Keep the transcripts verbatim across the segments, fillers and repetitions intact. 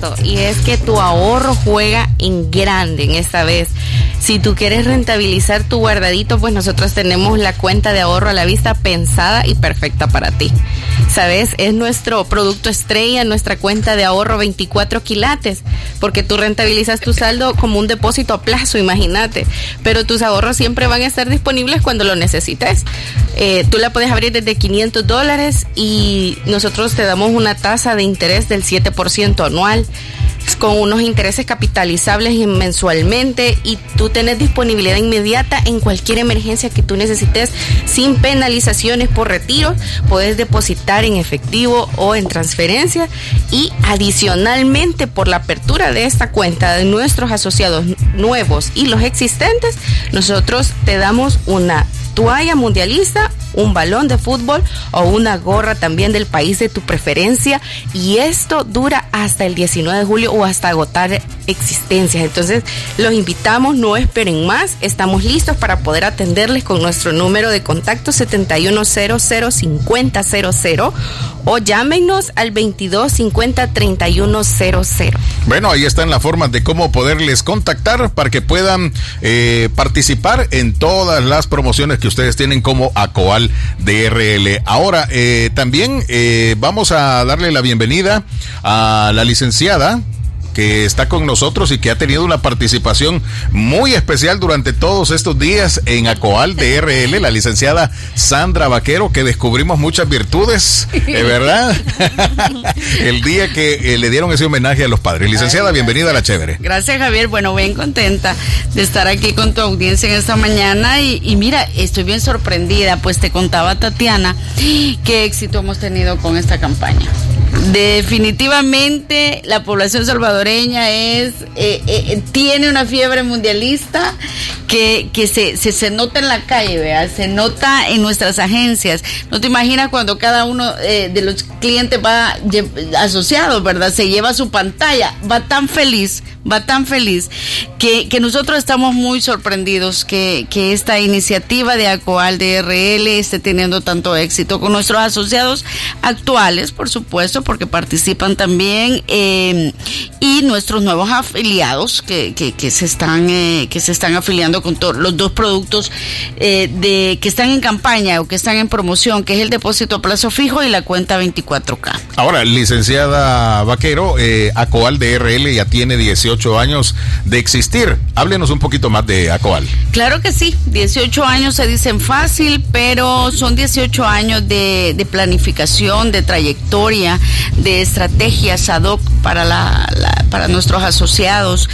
esto, y es que tu ahorro juega en grande en esta vez. Si tú quieres rentabilizar tu guardadito, pues nosotros tenemos la cuenta de ahorro a la vista pensada y perfecta para ti. ¿Sabes? Es nuestro producto estrella, nuestra cuenta de ahorro veinticuatro quilates, porque tú rentabilizas tu saldo como un depósito a plazo, imagínate, pero tus ahorros siempre van a estar disponibles cuando lo necesites. Eh, tú la puedes abrir desde quinientos dólares y nosotros te damos una tasa de interés del siete por ciento anual, con unos intereses capitalizables mensualmente, y tú tenés disponibilidad inmediata en cualquier emergencia que tú necesites, sin penalizaciones por retiro. Puedes depositar en efectivo o en transferencia, y adicionalmente, por la apertura de esta cuenta de nuestros asociados nuevos y los existentes, nosotros te damos una toalla mundialista, un balón de fútbol o una gorra también del país de tu preferencia, y esto dura hasta el diecinueve de julio o hasta agotar existencias. Entonces los invitamos, no esperen más, estamos listos para poder atenderles con nuestro número de contacto setenta y uno cero cero cincuenta cero cero, o llámenos al veintidós cincuenta treinta y uno cero cero. Bueno, ahí están las formas de cómo poderles contactar para que puedan eh, participar en todas las promociones que ustedes tienen como Acoal D R L. Ahora, eh, también eh, vamos a darle la bienvenida a la licenciada que está con nosotros y que ha tenido una participación muy especial durante todos estos días en Acoal D R L, la licenciada Sandra Vaquero, que descubrimos muchas virtudes, ¿eh, verdad? El día que eh, le dieron ese homenaje a los padres. Licenciada, Ay, bienvenida a La Chévere. Gracias, Javier. Bueno, bien contenta de estar aquí con tu audiencia en esta mañana, y, y mira, estoy bien sorprendida, pues te contaba Tatiana qué éxito hemos tenido con esta campaña. Definitivamente la población salvadoreña es eh, eh, tiene una fiebre mundialista que, que se, se, se nota en la calle, ¿vea? Se nota en nuestras agencias. No te imaginas cuando cada uno eh, de los clientes va asociado, ¿verdad? Se lleva su pantalla, va tan feliz, va tan feliz que, que nosotros estamos muy sorprendidos que, que esta iniciativa de Acoal D R L esté teniendo tanto éxito con nuestros asociados actuales, por supuesto, porque participan también, eh, y nuestros nuevos afiliados que, que, que se están eh, que se están afiliando con todos los dos productos eh, de que están en campaña o que están en promoción, que es el depósito a plazo fijo y la cuenta veinticuatro K. Ahora, licenciada Vaquero, eh, Acoal D R L ya tiene dieciocho años de existir. Háblenos un poquito más de Acoal. Claro que sí, dieciocho años se dicen fácil, pero son dieciocho años de, de planificación, de trayectoria, de estrategias ad hoc para la, la para nuestros asociados.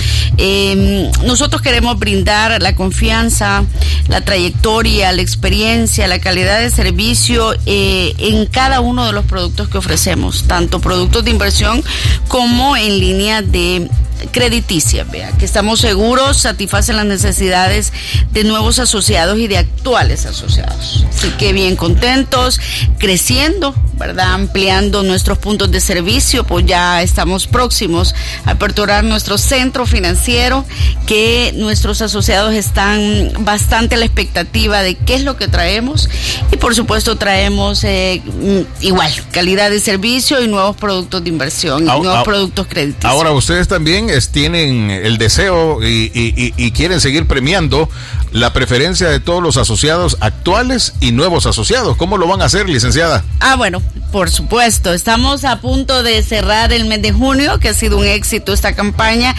Eh, nosotros queremos brindar la confianza, la trayectoria, la experiencia, la calidad de servicio eh, en cada uno de los productos que ofrecemos, tanto productos de inversión como en línea de crediticia, vea, que estamos seguros satisfacen las necesidades de nuevos asociados y de actuales asociados. Así que bien contentos, creciendo, ¿verdad? Ampliando nuestros puntos de servicio, pues ya estamos próximos a aperturar nuestro centro financiero, que nuestros asociados están bastante a la expectativa de qué es lo que traemos, y por supuesto traemos eh, igual calidad de servicio y nuevos productos de inversión, y ahora, nuevos productos crediticios. Ahora ustedes también es, tienen el deseo y, y, y quieren seguir premiando la preferencia de todos los asociados actuales y nuevos asociados. ¿Cómo lo van a hacer, licenciada? Ah, bueno, por supuesto. Estamos a punto de cerrar el mes de junio, que ha sido un éxito esta campaña,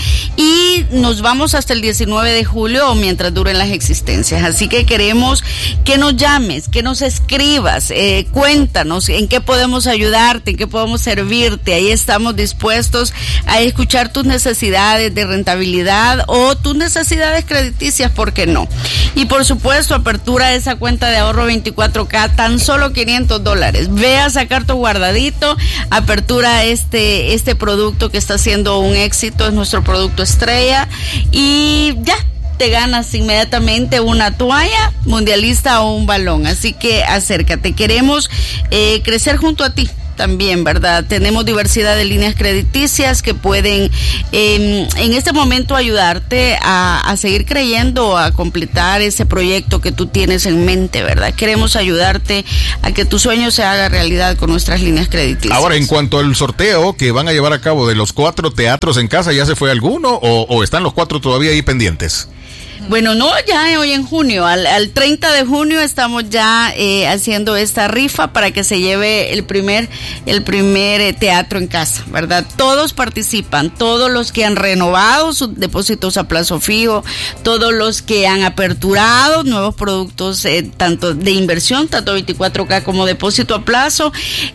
y nos vamos hasta el diecinueve de julio mientras duren las existencias. Así que queremos que nos llames, que nos escribas, eh, cuéntanos en qué podemos ayudarte, en qué podemos servirte. Ahí estamos dispuestos a escuchar tus necesidades de rentabilidad o tus necesidades crediticias, ¿por qué no? Y por supuesto, apertura de esa cuenta de ahorro veinticuatro K, tan solo quinientos dólares. Ve a sacar tu guardadito, apertura este, este producto que está siendo un éxito, es nuestro producto estrella, y ya te ganas inmediatamente una toalla mundialista o un balón. Así que acércate, queremos eh, crecer junto a ti, también, ¿verdad? Tenemos diversidad de líneas crediticias que pueden eh, en este momento ayudarte a, a seguir creyendo, a completar ese proyecto que tú tienes en mente, ¿verdad? Queremos ayudarte a que tu sueño se haga realidad con nuestras líneas crediticias. Ahora, en cuanto al sorteo que van a llevar a cabo de los cuatro teatros en casa, ¿ya se fue alguno o, o están los cuatro todavía ahí pendientes? Bueno, no, ya hoy en junio, al, al treinta de junio estamos ya eh, haciendo esta rifa para que se lleve el primer, el primer eh, teatro en casa, ¿verdad? Todos participan, todos los que han renovado sus depósitos a plazo fijo, todos los que han aperturado nuevos productos, eh, tanto de inversión, tanto veinticuatro K como depósito a plazo,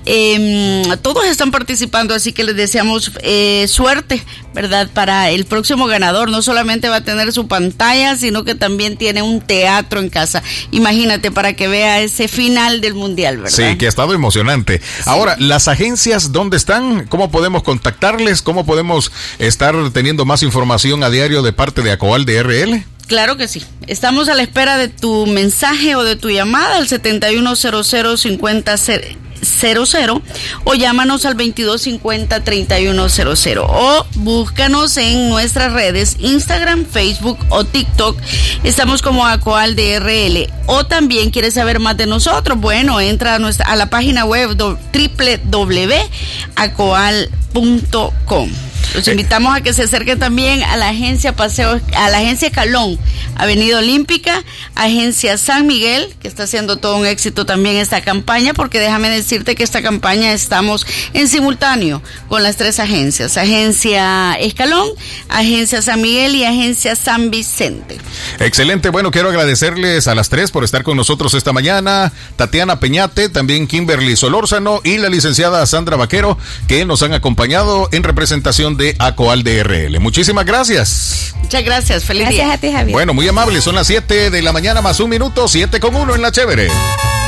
eh, todos están participando, así que les deseamos eh, suerte, ¿verdad? Para el próximo ganador, no solamente va a tener su pantalla, sino que también tiene un teatro en casa. Imagínate, para que vea ese final del mundial, ¿verdad? Sí, que ha estado emocionante. Sí. Ahora, ¿las agencias dónde están? ¿Cómo podemos contactarles? ¿Cómo podemos estar teniendo más información a diario de parte de ACOAL D R L? Claro que sí. Estamos a la espera de tu mensaje o de tu llamada al setenta y uno cero cero cincuenta cero cero o llámanos al veintidós cincuenta treinta y uno cero cero o búscanos en nuestras redes Instagram, Facebook o TikTok. Estamos como ACOAL D R L. O también quieres saber más de nosotros, bueno, entra a nuestra a la página web doble u doble u doble u punto acoal punto com. Los invitamos a que se acerquen también a la agencia Paseo, a la agencia Calón, Avenida Olímpica, agencia San Miguel, que está haciendo todo un éxito también esta campaña, porque déjame decirte que esta campaña estamos en simultáneo con las tres agencias, agencia Escalón, agencia San Miguel y agencia San Vicente. Excelente, bueno, quiero agradecerles a las tres por estar con nosotros esta mañana, Tatiana Peñate, también Kimberly Solórzano y la licenciada Sandra Vaquero, que nos han acompañado en representación de ACOAL D R L. Muchísimas gracias. Muchas gracias, feliz gracias día. A ti, Javier. Bueno, muy amable, son las siete de la mañana más un minuto, siete con uno en la chévere.